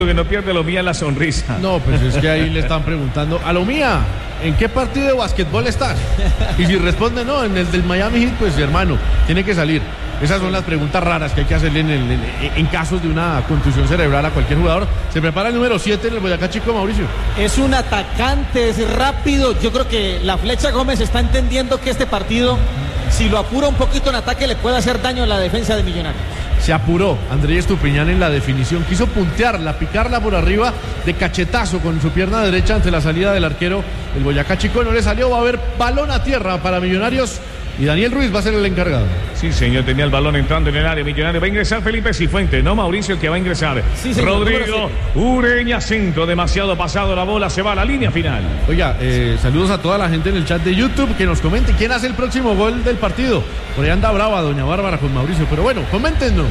Que no pierde lo mía la sonrisa. No, pues es que ahí le están preguntando, a lo mía, ¿en qué partido de básquetbol estás? Y si responde no, en el del Miami Heat, pues hermano, tiene que salir. Esas son las preguntas raras que hay que hacerle en casos de una contusión cerebral a cualquier jugador. Se prepara el número 7 en el Boyacá Chico, Mauricio. Es un atacante, es rápido. Yo creo que la Flecha Gómez está entendiendo que este partido, si lo apura un poquito en ataque, le puede hacer daño a la defensa de Millonarios. Se apuró Andrés Estupiñán en la definición, quiso puntearla, picarla por arriba de cachetazo con su pierna derecha ante la salida del arquero. El Boyacá Chico no le salió, va a haber balón a tierra para Millonarios y Daniel Ruiz va a ser el encargado. Sí, señor, tenía el balón entrando en el área Millonario. Va a ingresar Felipe Cifuentes, no Mauricio, el que va a ingresar. Sí, señor, Rodrigo Ureña, centro, demasiado pasado la bola, se va a la línea final. Oiga, saludos a toda la gente en el chat de YouTube que nos comente quién hace el próximo gol del partido. Por ahí anda brava doña Bárbara con Mauricio, pero bueno, coméntenos.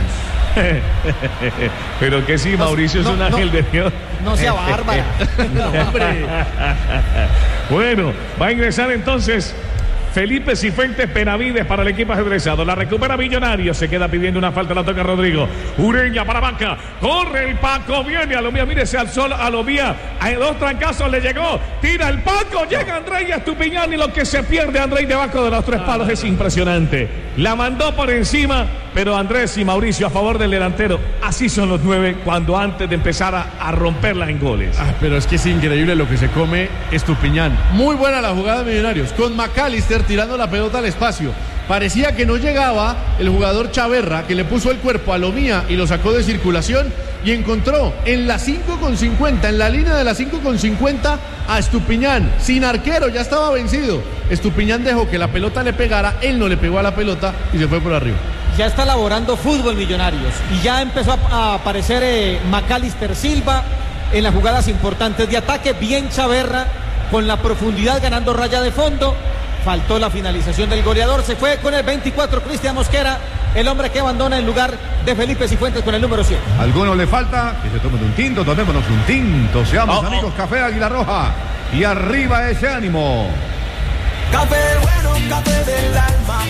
Pero que sí, Mauricio es un ángel de Dios. No sea bárbara. No, hombre. Bueno, va a ingresar entonces Felipe Cifuentes Benavides para el equipo ajedrezado. La recupera Millonarios. Se queda pidiendo una falta. La toca Rodrigo. Ureña para banca. Corre el Paco. Viene a lo mía. Mírese al sol. A lo mía. A dos trancazos le llegó. Tira el Paco. Llega Andrés Estupiñán. Y lo que se pierde Andrés debajo de los tres palos es impresionante. La mandó por encima. Pero Andrés y Mauricio a favor del delantero. Así son los 9 cuando antes de empezar a romperla en goles. Pero es que es increíble lo que se come Estupiñán. Muy buena la jugada de Millonarios. Con McAllister tirando la pelota al espacio. Parecía que no llegaba el jugador Chaverra, que le puso el cuerpo a Lomía y lo sacó de circulación y encontró en la 5,50, en la línea de la 5,50 a Estupiñán, sin arquero, ya estaba vencido. Estupiñán dejó que la pelota le pegara, él no le pegó a la pelota y se fue por arriba. Ya está elaborando fútbol Millonarios y ya empezó a aparecer McAllister Silva en las jugadas importantes de ataque. Bien Chaverra con la profundidad ganando raya de fondo. Faltó la finalización del goleador. Se fue con el 24 Cristian Mosquera, el hombre que abandona en lugar de Felipe Cifuentes con el número 7. ¿Alguno le falta? Que se tomen un tinto, tomémonos un tinto. Seamos amigos, Café Águila Roja. Y arriba ese ánimo. Café bueno, café del alma.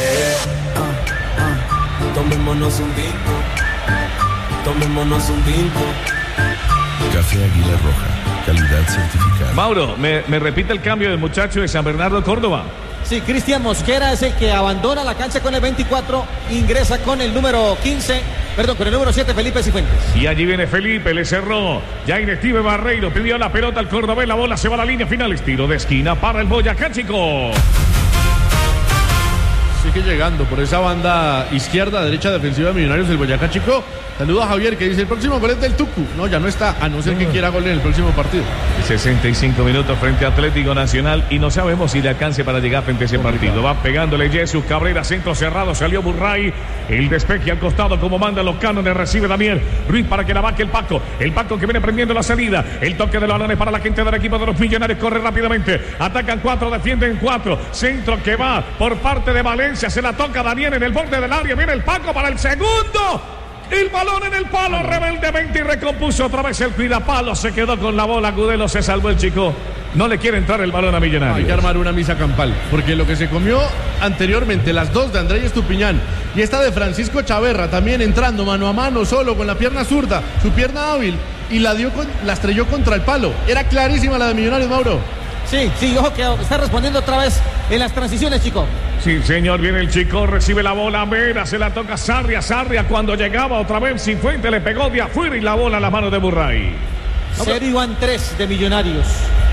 Tomémonos un tinto. Tomémonos un tinto. Café Águila Roja, calidad certificada. Mauro, ¿me repite el cambio del muchacho de San Bernardo Córdoba? Sí, Cristian Mosquera es el que abandona la cancha con el 24, ingresa con el número 15, perdón, con el número 7, Felipe Cifuentes. Y allí viene Felipe, le cerró. Jair Steve Barreiro pidió la pelota al cordobés, la bola se va a la línea final. Tiro de esquina para el Boyacá Chico. Sigue llegando por esa banda izquierda, derecha defensiva de Millonarios el Boyacá Chico. Saludos a Javier que dice el próximo gol es del Tucu. No, ya no está, a no ser que quiera gol en el próximo partido. 65 minutos frente a Atlético Nacional y no sabemos si le alcance para llegar frente a ese partido. Va pegándole Jesús Cabrera, centro cerrado, salió Burray. El despeje al costado como mandan los cánones, recibe Daniel Ruiz para que la vaque el Paco. El Paco que viene prendiendo la salida. El toque de los balones para la gente del equipo de los Millonarios. Corre rápidamente. Atacan 4, defienden 4. Centro que va por parte de Valencia. Se la toca Daniel en el borde del área. Viene el Paco para el segundo. El balón en el palo, rebeldemente y recompuso otra vez el cuidapalo. Se quedó con la bola, Gudelo se salvó el chico. No le quiere entrar el balón a Millonarios. Hay que armar una misa campal, porque lo que se comió anteriormente, las dos de Andrés Estupiñán y esta de Francisco Chaverra, también entrando mano a mano, solo con la pierna zurda, su pierna hábil, y la estrelló contra el palo. Era clarísima la de Millonarios, Mauro. Sí, ojo que está respondiendo otra vez en las transiciones, Chico. Sí, señor, viene el Chico, recibe la bola, Mera, se la toca Sarria cuando llegaba otra vez Cifuentes le pegó de afuera y la bola a las manos de Burray. Serio van 3 de Millonarios.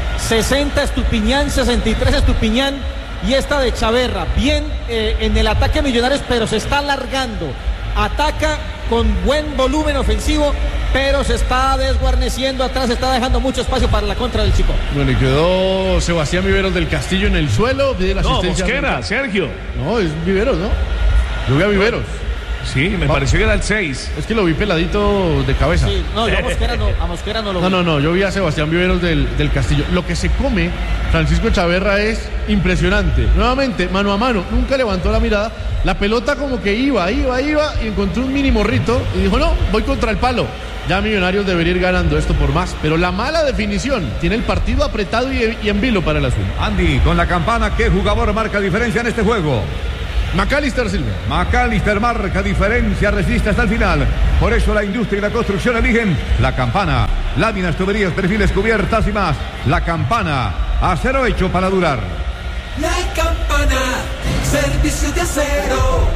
60 Estupiñán, 63 Estupiñán y esta de Chaverra. Bien en el ataque Millonarios, pero se está alargando. Ataca con buen volumen ofensivo, pero se está desguarneciendo atrás, se está dejando mucho espacio para la contra del Chico. Bueno, y quedó Sebastián Viveros del Castillo en el suelo. Pide la asistencia. Mosquera, Sergio. No, es Viveros, ¿no? Yo vi a Viveros. Sí, me pareció que era el 6. Es que lo vi peladito de cabeza. Sí, no, yo a Mosquera no lo vi. No, yo vi a Sebastián Viveros del Castillo. Lo que se come Francisco Chaverra es impresionante. Nuevamente, mano a mano, nunca levantó la mirada. La pelota como que iba y encontró un mini morrito y dijo, no, voy contra el palo. Ya Millonarios debería ir ganando esto por más, pero la mala definición tiene el partido apretado y en vilo para el azul. Andy, con la campana, ¿qué jugador marca diferencia en este juego? McAllister Silva. McAllister marca diferencia, resiste hasta el final. Por eso la industria y la construcción eligen La Campana. Láminas, tuberías, perfiles, cubiertas y más. La Campana, acero hecho para durar. La Campana, servicio de acero.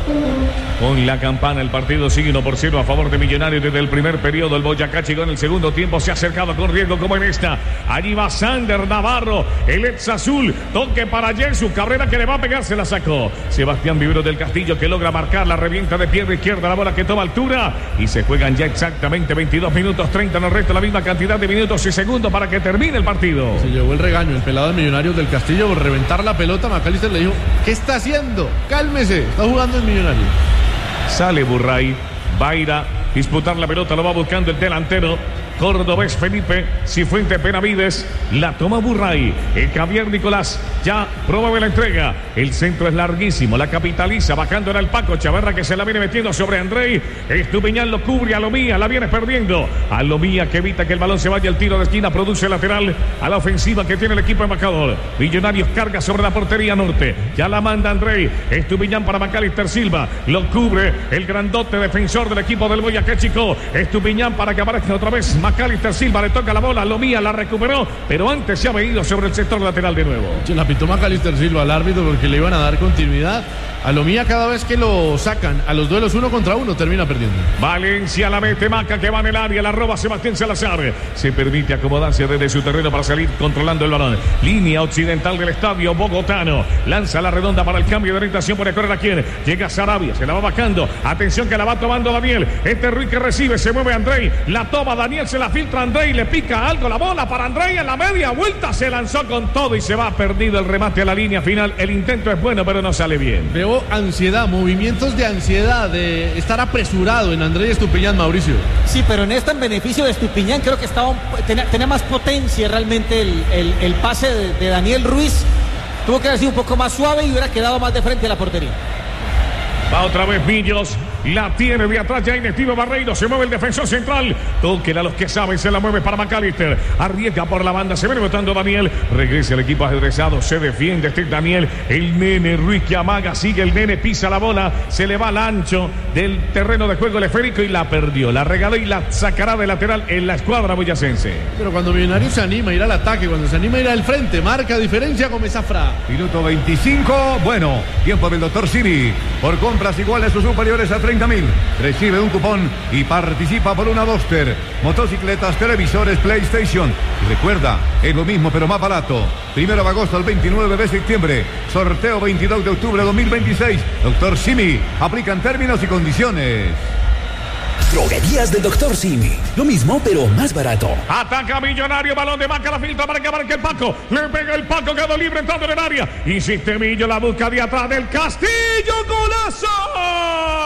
Con La Campana el partido sigue 1-0 a favor de Millonarios desde el primer periodo. El Boyacá Chico en el segundo tiempo se ha acercado con riesgo como en esta. Allí va Sander Navarro, el ex azul. Toque para Jesús Cabrera que le va a pegar, se la sacó. Sebastián Vivero del Castillo que logra marcar la revienta de pierna izquierda. La bola que toma altura y se juegan ya exactamente 22 minutos 30 en el resto. La misma cantidad de minutos y segundos para que termine el partido. Se llevó el regaño el pelado de Millonarios del Castillo por reventar la pelota. McAllister le dijo: ¿qué está haciendo? Cálmese, está jugando en Millonarios. Sale Burray, va a ir a disputar la pelota, lo va buscando el delantero cordobés Felipe Cifuentes Benavides. La toma Burray, el Javier Nicolás ya promueve la entrega. El centro es larguísimo, la capitaliza, bajando era el Paco Chaverra que se la viene metiendo sobre Andrei. Estupiñán lo cubre a Lomía, la viene perdiendo. A Lomía que evita que el balón se vaya al tiro de esquina, produce lateral a la ofensiva que tiene el equipo embajador. Millonarios carga sobre la portería norte, ya la manda Andrei. Estupiñán para McAllister Silva, lo cubre el grandote defensor del equipo del Boyacá Chico. Estupiñán para que aparezca otra vez McAllister Silva, le toca la bola, Lomía la recuperó, pero antes se ha venido sobre el sector lateral de nuevo. La pitó McAllister Silva al árbitro porque le iban a dar continuidad. A Lomía cada vez que lo sacan a los duelos 1 contra 1 termina perdiendo. Valencia la mete, Maca que va en el área, la roba Sebastián Salazar. Se permite acomodarse desde su terreno para salir controlando el balón. Línea occidental del estadio bogotano. Lanza la redonda para el cambio de orientación, por correr a quien. Llega Sarabia, se la va bajando. Atención que la va tomando Daniel. Ruiz que recibe, se mueve Andrei. La toma Daniel, se la filtra Andrei, le pica algo la bola para Andrei en la media vuelta. Se lanzó con todo y se va perdido el remate a la línea final. El intento es bueno, pero no sale bien. Veo ansiedad, movimientos de ansiedad, de estar apresurado en Andrei Estupiñán, Mauricio. Sí, pero en esta en beneficio de Estupiñán creo que tenía más potencia realmente el pase de Daniel Ruiz. Tuvo que haber sido un poco más suave y hubiera quedado más de frente a la portería. Va otra vez Millos, la tiene de atrás ya Inestivo Barreiro, se mueve el defensor central, toquen a los que saben, se la mueve para McAllister, arriesga por la banda, se viene botando Daniel, regresa el equipo ajedrezado, se defiende este Daniel, el nene Ruiz que amaga, sigue el nene, pisa la bola, se le va al ancho del terreno de juego el esférico y la perdió, la regaló y la sacará de lateral en la escuadra boyacense. Pero cuando Millonarios se anima a ir al ataque, cuando se anima a ir al frente, marca diferencia con Zafra. Minuto 25, bueno, tiempo del doctor Simi, por compras iguales o superiores a 30.000, recibe un cupón y participa por una Duster, motocicletas, televisores, PlayStation. Y recuerda, es lo mismo pero más barato. 1 de agosto al 29 de septiembre, sorteo 22 de octubre de 2026. Doctor Simi, aplican términos y condiciones. Droguerías del Dr. Simi. Lo mismo, pero más barato. Ataca Millonario, balón de Maca, la filtra para que marque el Paco. Le pega el Paco, quedó libre entrando en el área. Insiste Millo, la busca de atrás del Castillo. ¡Golazo!